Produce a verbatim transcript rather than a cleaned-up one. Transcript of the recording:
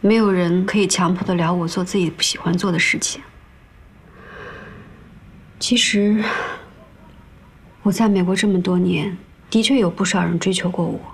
没有人可以强迫得了我做自己不喜欢做的事情。其实，我在美国这么多年，的确有不少人追求过我。